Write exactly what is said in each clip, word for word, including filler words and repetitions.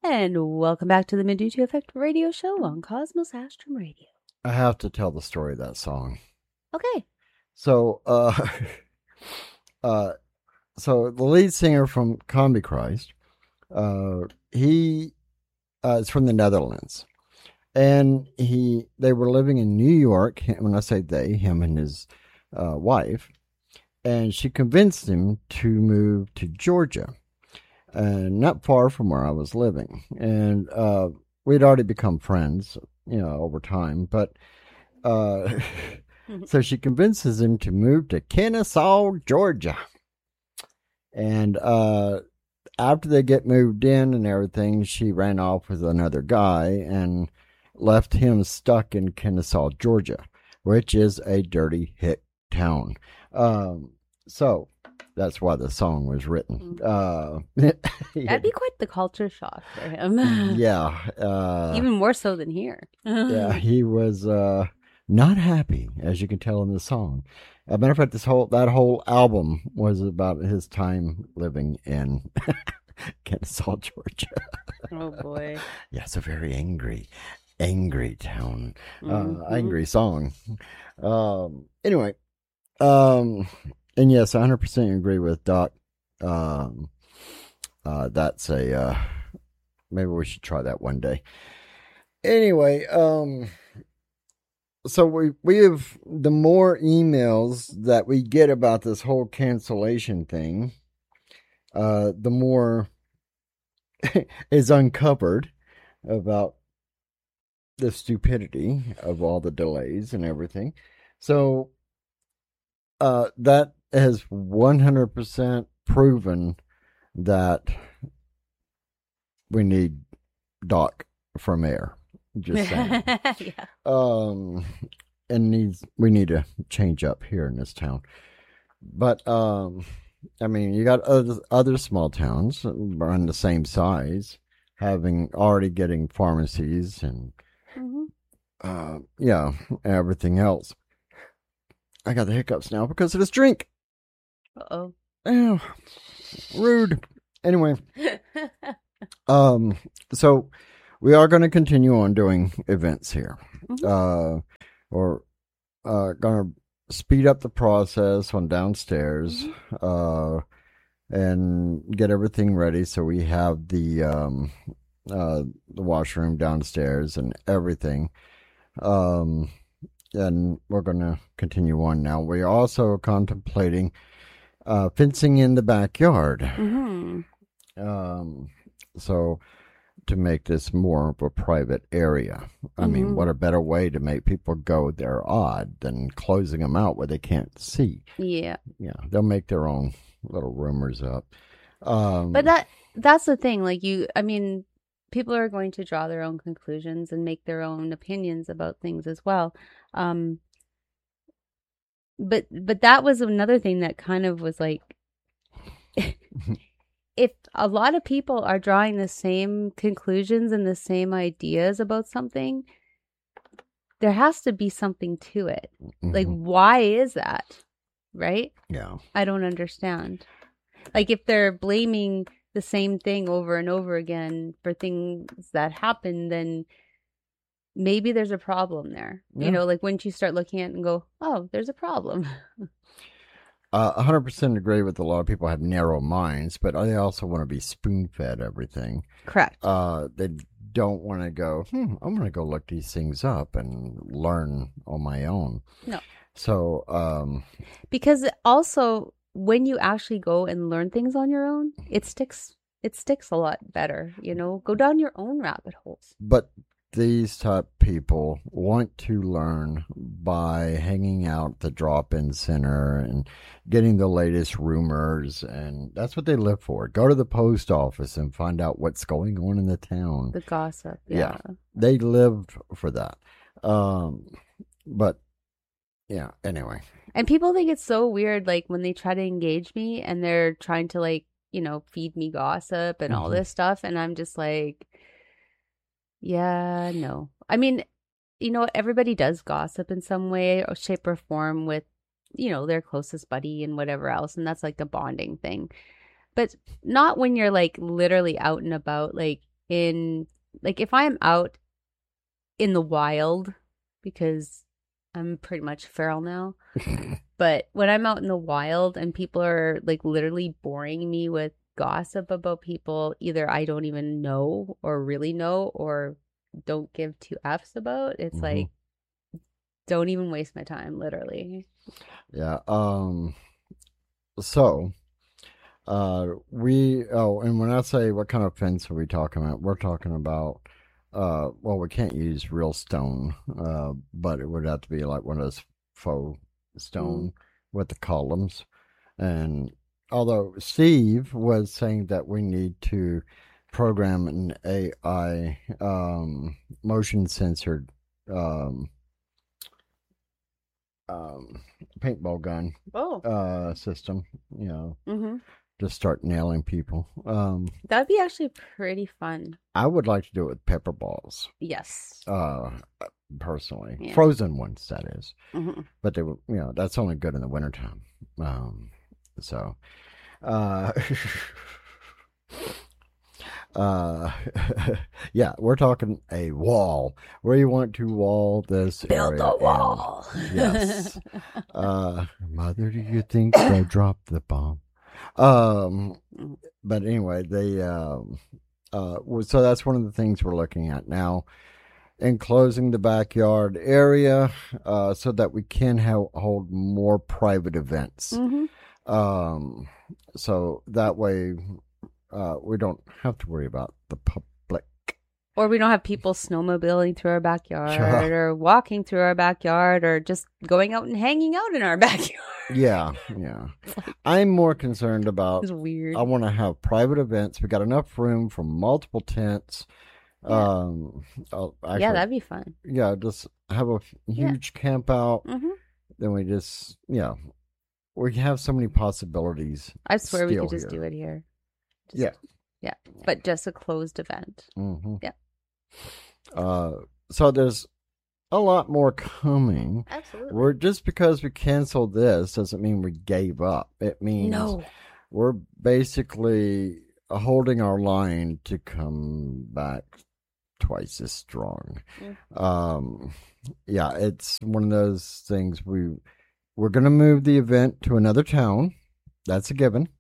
And welcome back to the Medusa Effect radio show on Cosmos Astrum Radio. I have to tell the story of that song. Okay. So, uh, uh, so the lead singer from Combi Christ, uh, he uh, is from the Netherlands, and he they were living in New York. When I say they, him and his uh, wife, and she convinced him to move to Georgia, and not far from where I was living, and uh, we'd already become friends, you know, over time, but. Uh, so she convinces him to move to Kennesaw, Georgia. And uh, after they get moved in and everything, she ran off with another guy and left him stuck in Kennesaw, Georgia, which is a dirty hick town. Um, so that's why the song was written. Uh, That'd be quite the culture shock for him. Yeah. Uh, Even more so than here. yeah, he was... Uh, not happy, as you can tell in the song. As a matter of fact, this whole that whole album was about his time living in Kennesaw, Georgia. Oh boy! Yeah, it's a very angry, angry town, Mm-hmm. uh, angry song. Um, anyway, um, and yes, I one hundred percent agree with Doc. Um, uh, that's a uh, maybe we should try that one day. Anyway, um. So we we have the more emails that we get about this whole cancellation thing, uh, the more is uncovered about the stupidity of all the delays and everything. So uh, that has one hundred percent proven that we need Doc for mayor. Just saying. Yeah. Um, and needs we need to change up here in this town. But um, I mean, you got other other small towns around the same size, having already getting pharmacies and Mm-hmm. uh, yeah, everything else. I got the hiccups now because of this drink. Uh-oh. Oh, rude. Anyway, um, so. We are going to continue on doing events here. Mm-hmm. Uh, or uh, going to speed up the process on downstairs Mm-hmm. uh, and get everything ready so we have the um, uh, the washroom downstairs and everything. Um, and we're going to continue on now. We're also contemplating uh, fencing in the backyard. Mm-hmm. Um, so... to make this more of a private area. I Mm-hmm. mean, what a better way to make people go they're odd than closing them out where they can't see. Yeah. Yeah, they'll make their own little rumors up. Um, But that that's the thing. Like you, I mean, people are going to draw their own conclusions and make their own opinions about things as well. Um, but but that was another thing that kind of was like. If a lot of people are drawing the same conclusions and the same ideas about something, there has to be something to it. mm-hmm. Like, why is that? Right? Yeah. I don't understand. Like, if they're blaming the same thing over and over again for things that happen, then maybe there's a problem there. Yeah. You know, like, wouldn't you start looking at it and go, oh, there's a problem? Uh, one hundred percent agree with a lot of people have narrow minds, but they also want to be spoon-fed everything. Correct. Uh, they don't want to go, hmm, I'm going to go look these things up and learn on my own. No. So, um... Because also, when you actually go and learn things on your own, it sticks, it sticks a lot better, you know? Go down your own rabbit holes. But these type people want to learn by hanging out at the drop-in center and getting the latest rumors, and that's what they live for. Go to the post office and find out what's going on in the town. The gossip, yeah. Yeah, they live for that. Um, but, yeah, anyway. And people think it's so weird, like, when they try to engage me and they're trying to, like, you know, feed me gossip and all Mm-hmm. this stuff, and I'm just like... Yeah, no. I mean, you know, everybody does gossip in some way or shape or form with, you know, their closest buddy and whatever else. And that's like a bonding thing. But not when you're like literally out and about, like, in, like, if I'm out in the wild, because I'm pretty much feral now, but when I'm out in the wild and people are like literally boring me with gossip about people either I don't even know or really know or don't give two F's about, it's Mhm. like, don't even waste my time, literally. Yeah. Um. So, uh, we. Oh, and when I say what kind of fence are we talking about, we're talking about. Uh, well, we can't use real stone. Uh, but it would have to be like one of those faux Mm. stone with the columns. And although Steve was saying that we need to program an A I um, motion censored um, um, paintball gun Oh. uh, system, you know, Mm-hmm. to start nailing people. Um, That'd be actually pretty fun. I would like to do it with pepper balls, Yes. uh, personally. Yeah. Frozen ones, that is. Mm-hmm. But they were, you know, that's only good in the wintertime. Um, so, uh, uh, yeah, we're talking a wall where you want to wall this Build area a in. wall. Yes. Uh, mother, do you think they'll drop the bomb? Um, but anyway, they, um, uh, well, so that's one of the things we're looking at now, enclosing the backyard area, uh, so that we can have, hold more private events. Mm-hmm. Um, so that way, uh, we don't have to worry about the public. Or we don't have people snowmobiling through our backyard Yeah. or walking through our backyard or just going out and hanging out in our backyard. Yeah, yeah. I'm more concerned about, It's weird. I want to have private events. We got enough room for multiple tents. Yeah. Um, uh, actually, Yeah, that'd be fun. yeah, just have a f- huge camp out. Mm-hmm. Then we just, yeah, we have so many possibilities. I swear we still could just here. do it here. Just, Yeah. Yeah. But just a closed event. Mm-hmm. Yeah. Uh, so there's a lot more coming. Absolutely. We're just because we canceled this doesn't mean we gave up. It means No. we're basically holding our line to come back twice as strong. Mm. Um, yeah, it's one of those things. We we're going to move the event to another town. That's a given,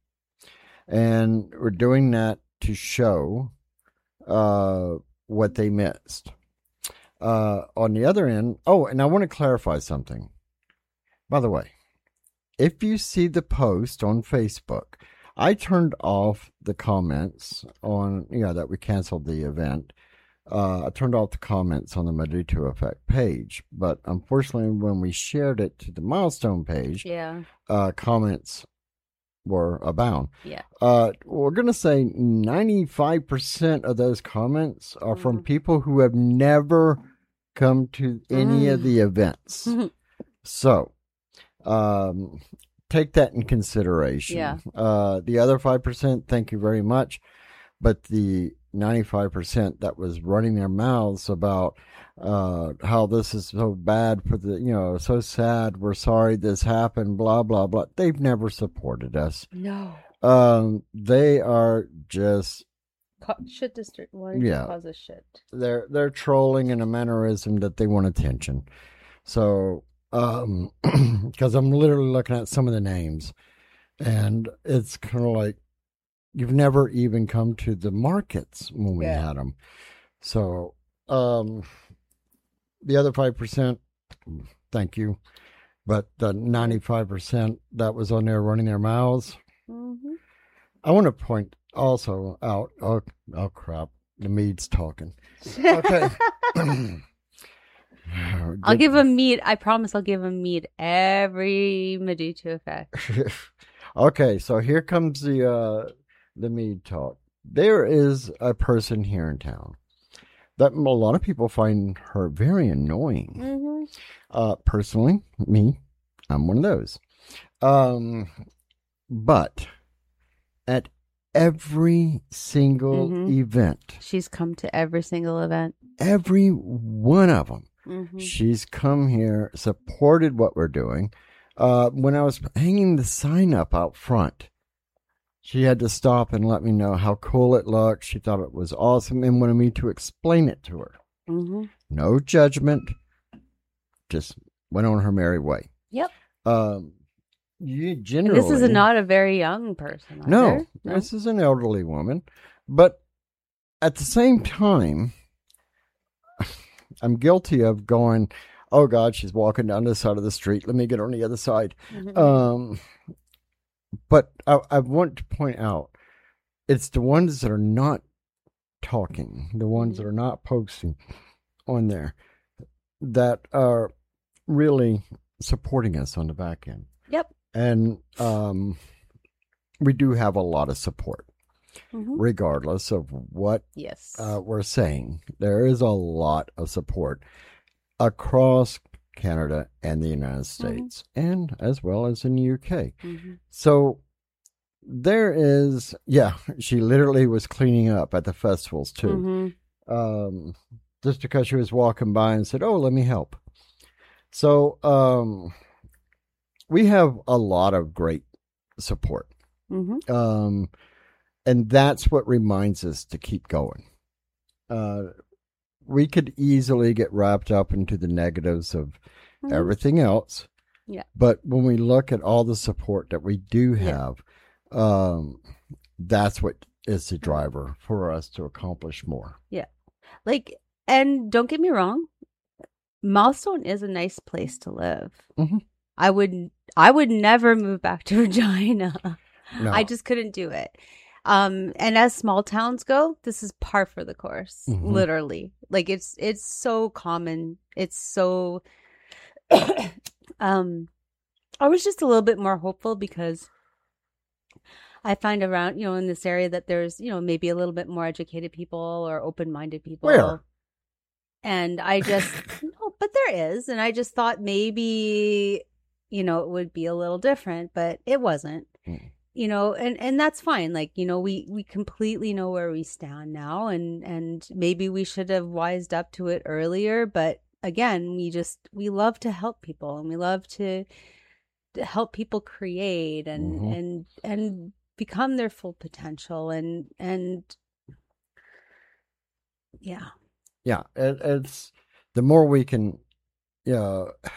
and we're doing that to show uh, what they missed. Uh, on the other end, oh, and I want to clarify something. By the way, if you see the post on Facebook, I turned off the comments on, you know, that we canceled the event. Uh, I turned off the comments on the Meduto Effect page, but unfortunately, when we shared it to the milestone page, Yeah. uh, comments were abound. Yeah. Uh, we're going to say ninety-five percent of those comments are Mhm. from people who have never come to any Mm. of the events. Mhm. So, um, take that in consideration. Yeah. Uh, the other five percent, thank you very much. But the ninety-five percent that was running their mouths about uh, how this is so bad for the, you know, so sad, we're sorry this happened, blah, blah, blah. They've never supported us. No. Um, they are just, Co- shit district. Why Yeah. cause a shit? they're, they're trolling in a mannerism that they want attention. So, um, because I'm literally looking at some of the names and it's kind of like, you've never even come to the markets when we Yeah. had them. So, um, the other five percent, thank you. But the ninety-five percent that was on there running their mouths, Mm-hmm. I want to point also out, oh, oh crap, the mead's talking. Okay. I'll give him meat. I promise I'll give him meat every Meduto Effect. Okay, so here comes the uh, the mead talk. There is a person here in town that a lot of people find her very annoying. Mm-hmm. Uh, personally, me, I'm one of those. Um, but at every single Mhm. event, She's come to every single event. every one of them, Mm-hmm. she's come here, supported what we're doing. Uh, when I was hanging the sign up out front, she had to stop and let me know how cool it looked. She thought it was awesome and wanted me to explain it to her. Mm-hmm. No judgment, just went on her merry way. Yep. Um, you generally, and this is not a very young person. No, no, this is an elderly woman. But at the same time, I'm guilty of going, oh, God, she's walking down the side of the street. Let me get on the other side. Mm-hmm. Um, but I, I want to point out, it's the ones that are not talking, the ones Mm-hmm. that are not posting on there, that are really supporting us on the back end. Yep. And um, we do have a lot of support, mm-hmm. regardless of what yes. uh, we're saying. There is a lot of support across Canada and the United States, mm-hmm. and as well as in the U K. Mm-hmm. So there is, yeah, she literally was cleaning up at the festivals too. Mm-hmm. Um, just because she was walking by and said, oh, let me help. So um, we have a lot of great support. Mm-hmm. Um, and that's what reminds us to keep going. Uh, we could easily get wrapped up into the negatives of mm-hmm. everything else. Yeah. But when we look at all the support that we do have, yeah. um, that's what is the driver for us to accomplish more. Yeah. Like, and don't get me wrong, Milestone is a nice place to live. Mm-hmm. I would, I would never move back to Regina. No. I just couldn't do it. Um, and as small towns go, this is par for the course, mm-hmm. literally. Like it's, it's so common. It's so, um, I was just a little bit more hopeful because I find around, you know, in this area that there's, you know, maybe a little bit more educated people or open-minded people. Where? And I just, no, but there is. And I just thought maybe, you know, it would be a little different, but it wasn't. Mm. You know, and, and that's fine. Like, you know, we, we completely know where we stand now, and, and maybe we should have wised up to it earlier. But again, we just, we love to help people, and we love to, to help people create and, mm-hmm. and, and become their full potential. And, and yeah. Yeah. It, it's the more we can, you know,